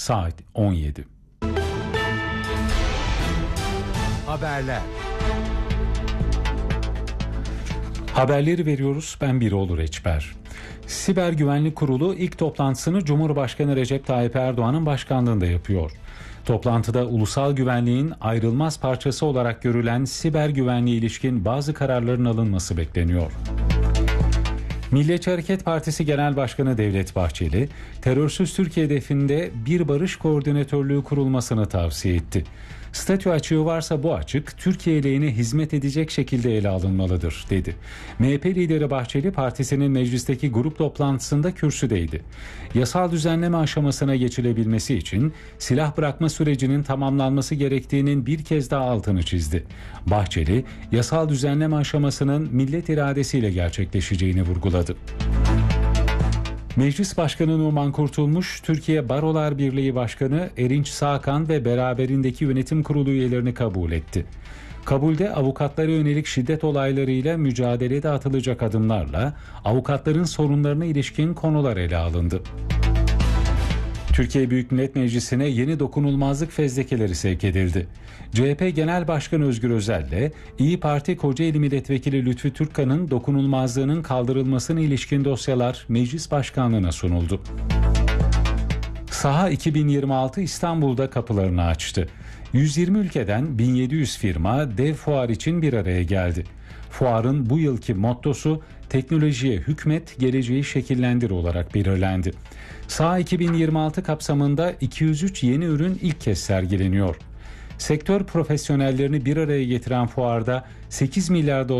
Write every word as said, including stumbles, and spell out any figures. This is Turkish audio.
saat on yedi. Haberler. Haberleri veriyoruz. Ben Biroğlu Reçber. Siber Güvenlik Kurulu ilk toplantısını Cumhurbaşkanı Recep Tayyip Erdoğan'ın başkanlığında yapıyor. Toplantıda ulusal güvenliğin ayrılmaz parçası olarak görülen siber güvenliğe ilişkin bazı kararların alınması bekleniyor. Milliyetçi Hareket Partisi Genel Başkanı Devlet Bahçeli, terörsüz Türkiye hedefinde bir barış koordinatörlüğü kurulmasını tavsiye etti. Statü açığı varsa bu açık Türkiye lehine hizmet edecek şekilde ele alınmalıdır, dedi. M H P lideri Bahçeli partisinin meclisteki grup toplantısında kürsüdeydi. Yasal düzenleme aşamasına geçilebilmesi için silah bırakma sürecinin tamamlanması gerektiğinin bir kez daha altını çizdi. Bahçeli, yasal düzenleme aşamasının millet iradesiyle gerçekleşeceğini vurguladı. Meclis Başkanı Numan Kurtulmuş, Türkiye Barolar Birliği Başkanı Erinç Sağkan ve beraberindeki yönetim kurulu üyelerini kabul etti. Kabulde avukatlara yönelik şiddet olaylarıyla mücadelede atılacak adımlarla avukatların sorunlarına ilişkin konular ele alındı. Türkiye Büyük Millet Meclisi'ne yeni dokunulmazlık fezlekeleri sevk edildi. C H P Genel Başkanı Özgür Özel ile İYİ Parti Kocaeli Milletvekili Lütfü Türkkan'ın dokunulmazlığının kaldırılmasına ilişkin dosyalar Meclis Başkanlığı'na sunuldu. Saha iki bin yirmi altı İstanbul'da kapılarını açtı. yüz yirmi ülkeden bin yedi yüz firma dev fuar için bir araya geldi. Fuarın bu yılki mottosu teknolojiye hükmet, geleceği şekillendir olarak belirlendi. Saha iki bin yirmi altı kapsamında iki yüz üç yeni ürün ilk kez sergileniyor. Sektör profesyonellerini bir araya getiren fuarda sekiz milyar dolar